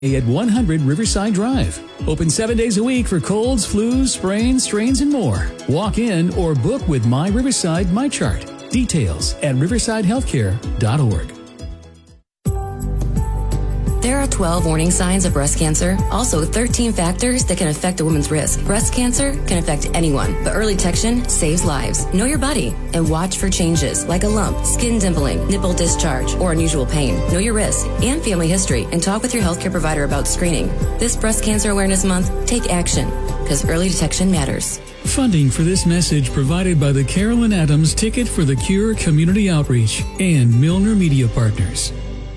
at 100 Riverside Drive. Open 7 days a week for colds, flus, sprains, strains, and more. Walk in or book with My Riverside MyChart. Details at riversidehealthcare.org. There are 12 warning signs of breast cancer, also 13 factors that can affect a woman's risk. Breast cancer can affect anyone, but early detection saves lives. Know your body and watch for changes like a lump, skin dimpling, nipple discharge, or unusual pain. Know your risk and family history and talk with your healthcare provider about screening. This Breast Cancer Awareness Month, take action because early detection matters. Funding for this message provided by the Carolyn Adams Ticket for the Cure Community Outreach and Milner Media Partners.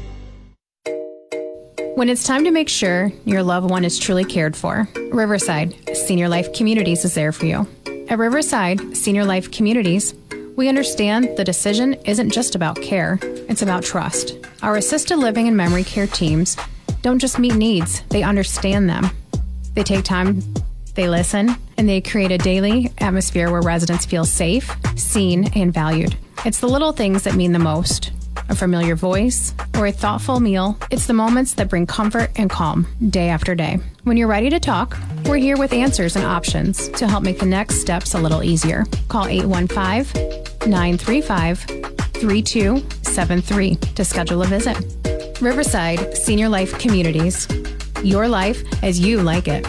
When it's time to make sure your loved one is truly cared for, Riverside Senior Life Communities is there for you. At Riverside Senior Life Communities, we understand the decision isn't just about care, it's about trust. Our assisted living and memory care teams don't just meet needs, they understand them. They take time, they listen, and they create a daily atmosphere where residents feel safe, seen, and valued. It's the little things that mean the most. A familiar voice, or a thoughtful meal. It's the moments that bring comfort and calm day after day. When you're ready to talk, we're here with answers and options to help make the next steps a little easier. Call 815-935-3273 to schedule a visit. Riverside Senior Life Communities. Your life as you like it.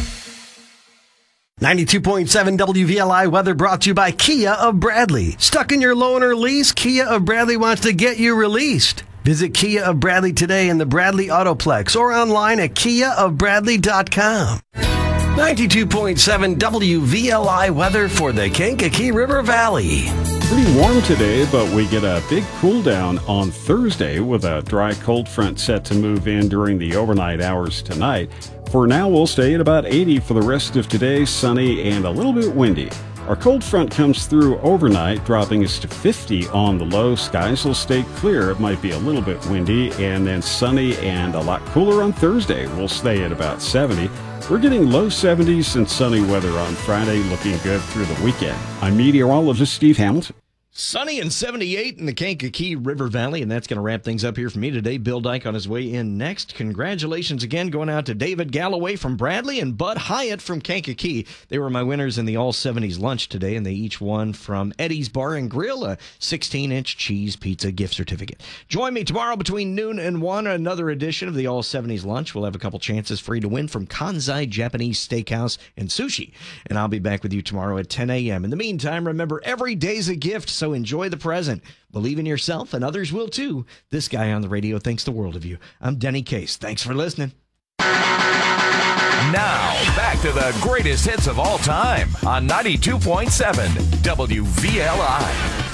92.7 WVLI weather brought to you by Kia of Bradley. Stuck in your loan or lease? Kia of Bradley wants to get you released. Visit Kia of Bradley today in the Bradley Autoplex or online at kiaofbradley.com. 92.7 WVLI weather for the Kankakee River Valley. Pretty warm today, but we get a big cool down on Thursday with a dry cold front set to move in during the overnight hours tonight. For now, we'll stay at about 80 for the rest of today, sunny and a little bit windy. Our cold front comes through overnight, dropping us to 50 on the low. Skies will stay clear. It might be a little bit windy, and then sunny and a lot cooler on Thursday. We'll stay at about 70. We're getting low 70s and sunny weather on Friday, looking good through the weekend. I'm meteorologist Steve Hamilton. Sunny and 78 in the Kankakee River Valley, and that's going to wrap things up here for me today. Bill Dyke on his way in next. Congratulations again going out to David Galloway from Bradley and Bud Hyatt from Kankakee. They were my winners in the All-70s lunch today, and they each won from Eddie's Bar and Grill a 16-inch cheese pizza gift certificate. Join me tomorrow between noon and 1, another edition of the All-70s lunch. We'll have a couple chances for you to win from Kanzai Japanese Steakhouse and Sushi, and I'll be back with you tomorrow at 10 a.m. In the meantime, remember, every day's a gift, so enjoy the present. Believe in yourself, and others will too. This guy on the radio thinks the world of you. I'm Denny Case. Thanks for listening. Now, back to the greatest hits of all time on 92.7 WVLI.